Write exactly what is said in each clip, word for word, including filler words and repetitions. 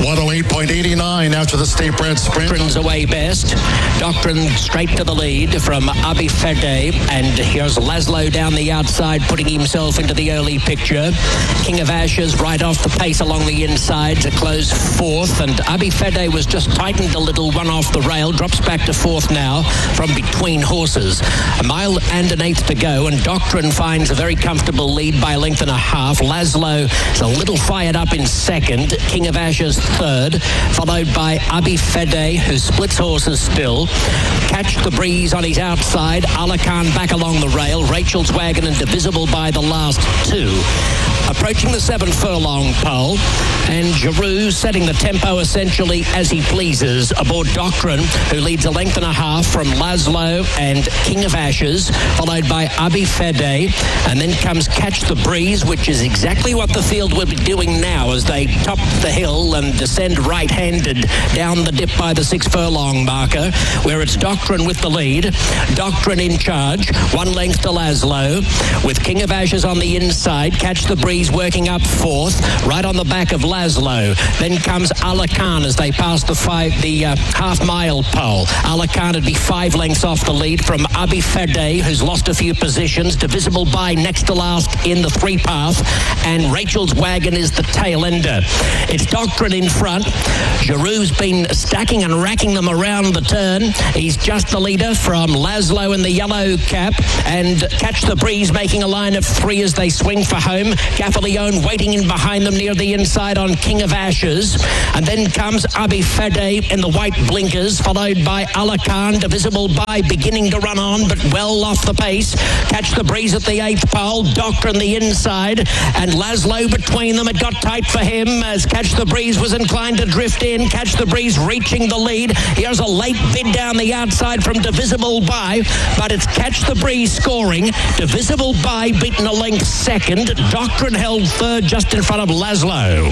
one oh eight point eight nine after the State Bred Sprint. Doctrine's away best. Doctrine straight to the lead from Abi Fede. And here's Laszlo down the outside, putting himself into the early picture. King of Ashes right off the pace along the inside to close fourth. And Abi Fede was just tightened a little, one off the rail. Drops back to fourth now from between horses. A mile and an eighth to go. And Doctrine finds a very comfortable lead by a length and a half. Laszlo is a little fired up in second. King of Ashes third, followed by Abi Fede, who splits horses still. Catch the Breeze on his outside. Alakan back along the rail. Rachel's Wagon and Divisible by the last two. Approaching the seven furlong pole, and Giroux setting the tempo essentially as he pleases aboard Doctrine, who leads a length and a half from Laszlo and King of Ashes, followed by Abi Fede, and then comes Catch the Breeze, which is exactly what the field will be doing now as they top the hill and descend right-handed down the dip by the six furlong marker, where it's Doctrine with the lead. Doctrine in charge, one length to Laszlo, with King of Ashes on the inside. Catch the Breeze working up fourth, right on the back of Laszlo. Then comes Alakan as they pass the five, the uh, half-mile pole. Alakan would be five lengths off the lead from Abi Fede, who's lost a few positions. Divisible by next to last in the three-path, and Rachel's Wagon is the tail ender. It's Doctrine in front. Giroux's been stacking and racking them around the turn. He's just the leader from Laszlo in the yellow cap, and Catch the Breeze making a line of three as they swing for home. Gaffaleone waiting in behind them near the inside on King of Ashes. And then comes Abi Fede in the white blinkers, followed by Alakan. Divisible by beginning to run on, but well off the pace. Catch the Breeze at the eighth pole. Doctrine the inside, and Laszlo between them. It got tight for him as Catch the Breeze was inclined to drift in. Catch the Breeze reaching the lead. Here's a late bid down the outside from Divisible by, but it's Catch the Breeze scoring. Divisible by beaten a length second. Doctrine held third just in front of Laszlo.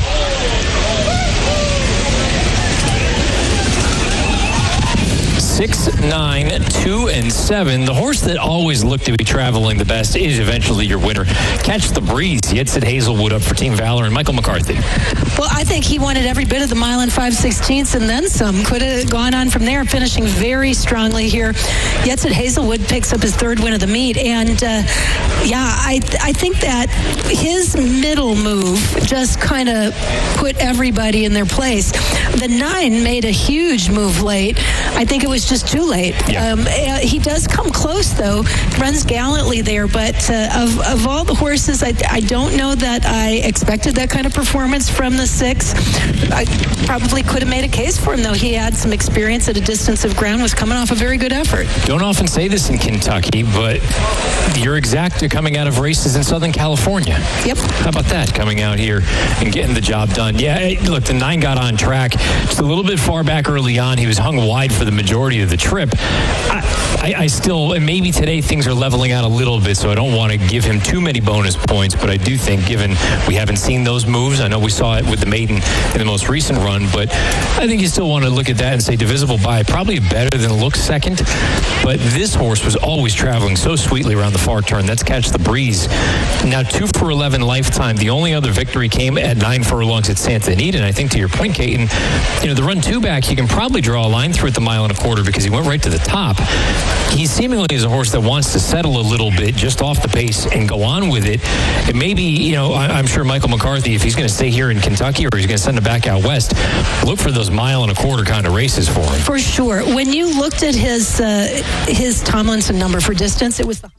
Six, nine, two, and seven. The horse that always looked to be traveling the best is eventually your winner. Catch the Breeze. Yetsit Hazelwood up for Team Valor and Michael McCarthy. Well, I think he wanted every bit of the mile and five sixteenths and then some. Could have gone on from there, finishing very strongly here. Yetsit Hazelwood picks up his third win of the meet. And, uh, yeah, I, I think that his middle move just kind of put everybody in their place. The nine made a huge move late. I think it was just too late. Yeah. Um, he does come close, though, runs gallantly there, but uh, of, of all the horses, I, I don't know that I expected that kind of performance from the six. I probably could have made a case for him, though. He had some experience at a distance of ground, was coming off a very good effort. Don't often say this in Kentucky, but you're exacta coming out of races in Southern California. Yep. How about that, coming out here and getting the job done? Yeah, look, the nine got on track just a little bit far back early on. He was hung wide for the majority of the trip. I, I, I still, and maybe today things are leveling out a little bit, so I don't want to give him too many bonus points, but I do think, given we haven't seen those moves, I know we saw it with the maiden in the most recent run, but I think you still want to look at that and say Divisible by probably better than looks second, but this horse was always traveling so sweetly around the far turn. That's Catch the Breeze. Now two for eleven lifetime. The only other victory came at nine furlongs at Santa Anita, and I think to your point, Caton, you know, the run two back, you can probably draw a line through at the mile and a quarter because he went right to the top. He seemingly is a horse that wants to settle a little bit just off the pace and go on with it. And maybe, you know, I, I'm sure Michael McCarthy, if he's going to stay here in Kentucky or he's going to send him back out west, look for those mile and a quarter kind of races for him. For sure. When you looked at his uh, his Tomlinson number for distance, it was the